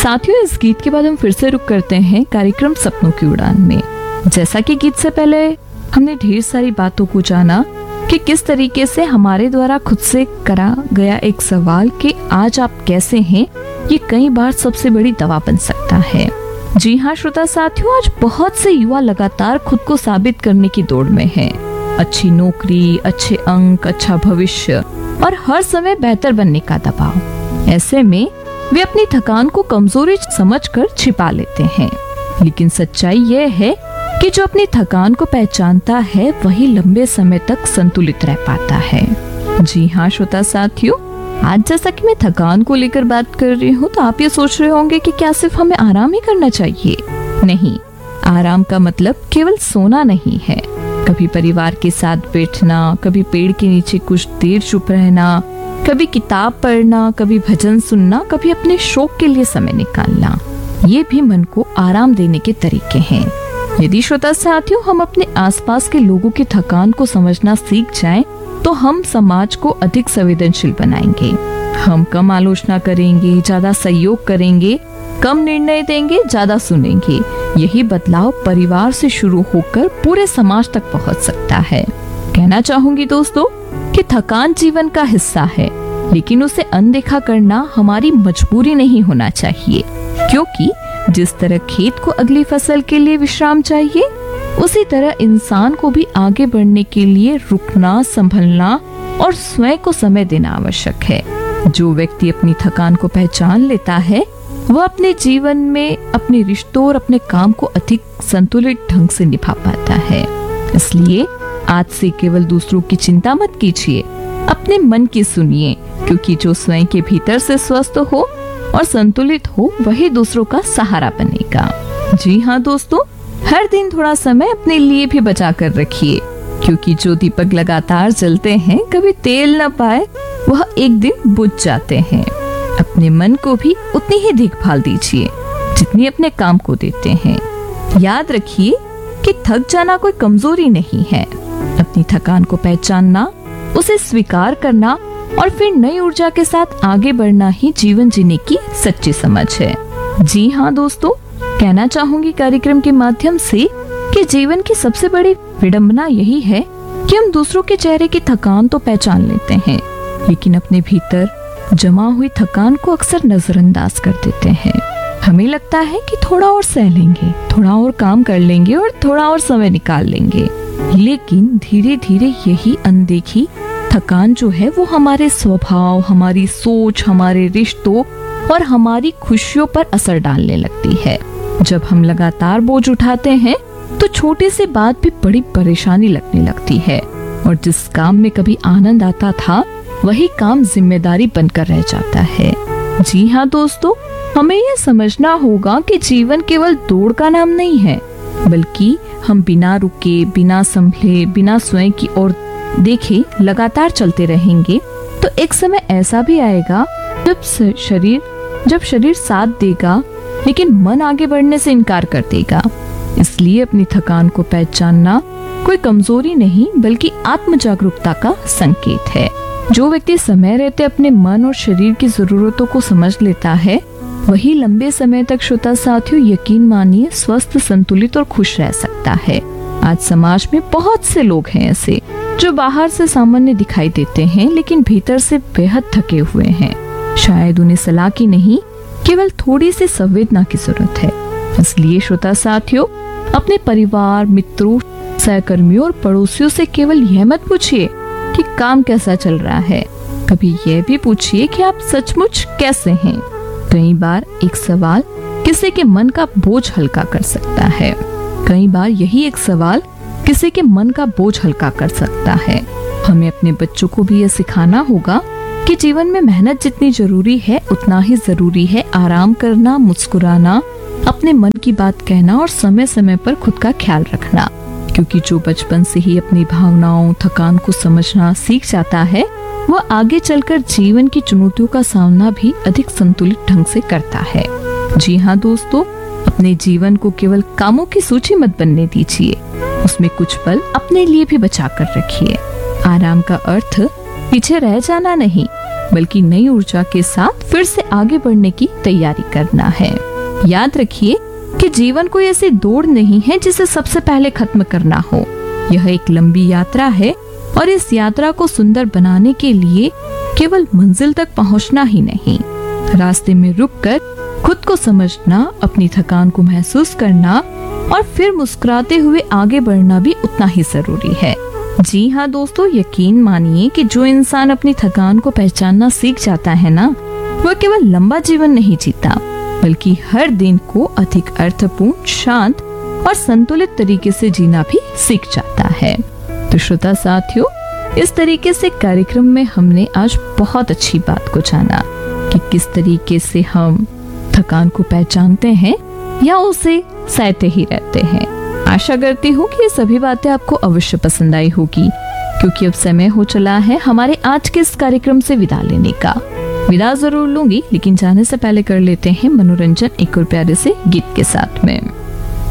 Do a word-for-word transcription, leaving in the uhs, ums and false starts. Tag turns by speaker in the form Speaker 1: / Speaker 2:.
Speaker 1: साथियों, इस गीत के बाद हम फिर से रुक करते हैं कार्यक्रम सपनों की उड़ान में। जैसा कि गीत से पहले हमने ढेर सारी बातों को जाना कि किस तरीके से हमारे द्वारा खुद से करा गया एक सवाल कि आज आप कैसे हैं, ये कई बार सबसे बड़ी दवा बन सकता है। जी हाँ श्रोता साथियों, आज बहुत से युवा लगातार खुद को साबित करने की दौड़ में हैं। अच्छी नौकरी, अच्छे अंक, अच्छा भविष्य और हर समय बेहतर बनने का दबाव। ऐसे में वे अपनी थकान को कमजोरी समझकर छिपा लेते हैं। लेकिन सच्चाई यह है कि जो अपनी थकान को पहचानता है वही लंबे समय तक संतुलित रह पाता है। जी हाँ श्रोता साथियों, आज जैसा कि मैं थकान को लेकर बात कर रही हूँ तो आप ये सोच रहे होंगे कि क्या सिर्फ हमें आराम ही करना चाहिए। नहीं, आराम का मतलब केवल सोना नहीं है। कभी परिवार के साथ बैठना, कभी पेड़ के नीचे कुछ देर चुप रहना, कभी किताब पढ़ना, कभी भजन सुनना, कभी अपने शौक के लिए समय निकालना, ये भी मन को आराम देने के तरीके हैं। यदि श्रोता साथियों हम अपने आसपास के लोगों की थकान को समझना सीख जाएं, तो हम समाज को अधिक संवेदनशील बनाएंगे। हम कम आलोचना करेंगे, ज्यादा सहयोग करेंगे, कम निर्णय देंगे, ज्यादा सुनेंगे। यही बदलाव परिवार से शुरू होकर पूरे समाज तक पहुंच सकता है। कहना चाहूंगी दोस्तों कि थकान जीवन का हिस्सा है, लेकिन उसे अनदेखा करना हमारी मजबूरी नहीं होना चाहिए। क्योंकि जिस तरह खेत को अगली फसल के लिए विश्राम चाहिए, उसी तरह इंसान को भी आगे बढ़ने के लिए रुकना, संभलना और स्वयं को समय देना आवश्यक है। जो व्यक्ति अपनी थकान को पहचान लेता है वह अपने जीवन में अपने रिश्तों और अपने काम को अधिक संतुलित ढंग से निभा पाता है। इसलिए आज से केवल दूसरों की चिंता मत कीजिए, अपने मन की सुनिए, क्योंकि जो स्वयं के भीतर से स्वस्थ हो और संतुलित हो वही दूसरों का सहारा बनेगा। जी हाँ दोस्तों, हर दिन थोड़ा समय अपने लिए भी बचा कर रखिए, क्योंकि जो दीपक लगातार जलते हैं कभी तेल न पाए वह एक दिन बुझ जाते हैं। अपने मन को भी उतनी ही देखभाल दीजिए जितनी अपने काम को देते हैं। याद रखिए कि थक जाना कोई कमजोरी नहीं है। अपनी थकान को पहचानना, उसे स्वीकार करना और फिर नई ऊर्जा के साथ आगे बढ़ना ही जीवन जीने की सच्ची समझ है। जी हाँ दोस्तों, कहना चाहूंगी कार्यक्रम के माध्यम से कि जीवन की सबसे बड़ी विडंबना यही है कि हम दूसरों के चेहरे की थकान तो पहचान लेते हैं, लेकिन अपने भीतर जमा हुई थकान को अक्सर नजरअंदाज कर देते हैं। हमें लगता है कि थोड़ा और सह लेंगे, थोड़ा और काम कर लेंगे और थोड़ा और समय निकाल लेंगे, लेकिन धीरे धीरे यही अनदेखी थकान जो है वो हमारे स्वभाव, हमारी सोच, हमारे रिश्तों और हमारी खुशियों पर असर डालने लगती है। जब हम लगातार बोझ उठाते हैं तो छोटी सी बात भी बड़ी परेशानी लगने लगती है, और जिस काम में कभी आनंद आता था वही काम जिम्मेदारी बनकर रह जाता है। जी हाँ दोस्तों, हमें यह समझना होगा कि जीवन केवल दौड़ का नाम नहीं है, बल्कि हम बिना रुके, बिना संभले, बिना स्वयं की ओर देखे लगातार चलते रहेंगे तो एक समय ऐसा भी आएगा जब शरीर जब शरीर साथ देगा लेकिन मन आगे बढ़ने से इनकार कर देगा। इसलिए अपनी थकान को पहचानना कोई कमजोरी नहीं बल्कि आत्म जागरूकता का संकेत है। जो व्यक्ति समय रहते अपने मन और शरीर की जरूरतों को समझ लेता है वही लंबे समय तक श्रोता साथियों यकीन मानिए स्वस्थ, संतुलित और खुश रह सकता है। आज समाज में बहुत से लोग हैं ऐसे जो बाहर से सामान्य दिखाई देते हैं लेकिन भीतर से बेहद थके हुए हैं। शायद उन्हें सलाह की नहीं, केवल थोड़ी सी संवेदना की जरूरत है। इसलिए श्रोता साथियों, अपने परिवार, मित्रों, सहकर्मियों और पड़ोसियों से केवल यह मत पूछिए कि काम कैसा चल रहा है, कभी यह भी पूछिए कि आप सचमुच कैसे हैं। कई बार एक सवाल किसी के मन का बोझ हल्का कर सकता है। कई बार यही एक सवाल किसी के मन का बोझ हल्का कर सकता है। हमें अपने बच्चों को भी यह सिखाना होगा कि जीवन में मेहनत जितनी जरूरी है उतना ही जरूरी है आराम करना, मुस्कुराना, अपने मन की बात कहना और समय समय पर खुद का ख्याल रखना। क्योंकि जो बचपन से ही अपनी भावनाओं, थकान को समझना सीख जाता है वह आगे चलकर जीवन की चुनौतियों का सामना भी अधिक संतुलित ढंग से करता है। जी हाँ दोस्तों, अपने जीवन को केवल कामों की सूची मत बनने दीजिए, उसमें कुछ पल अपने लिए भी बचा कर रखिए। आराम का अर्थ पीछे रह जाना नहीं बल्कि नई ऊर्जा के साथ फिर से आगे बढ़ने की तैयारी करना है। याद रखिए कि जीवन कोई ऐसी दौड़ नहीं है जिसे सबसे पहले खत्म करना हो। यह एक लंबी यात्रा है और इस यात्रा को सुंदर बनाने के लिए केवल मंजिल तक पहुंचना ही नहीं, रास्ते में रुककर खुद को समझना, अपनी थकान को महसूस करना और फिर मुस्कुराते हुए आगे बढ़ना भी उतना ही जरूरी है। जी हाँ दोस्तों, यकीन मानिए कि जो इंसान अपनी थकान को पहचानना सीख जाता है ना, वह केवल लंबा जीवन नहीं जीता, बल्कि हर दिन को अधिक अर्थपूर्ण, शांत और संतुलित तरीके से जीना भी सीख जाता है। तो श्रोता साथियों, इस तरीके से कार्यक्रम में हमने आज बहुत अच्छी बात को जाना कि किस तरीके से हम थकान को पहचानते हैं या उसे सहते ही रहते हैं। आशा करती हूँ कि ये सभी बातें आपको अवश्य पसंद आई होगी, क्योंकि अब समय हो चला है हमारे आज के इस कार्यक्रम से विदा लेने का। विदा जरूर लूंगी, लेकिन जाने से पहले कर लेते हैं मनोरंजन एक और प्यारे से गीत के साथ में।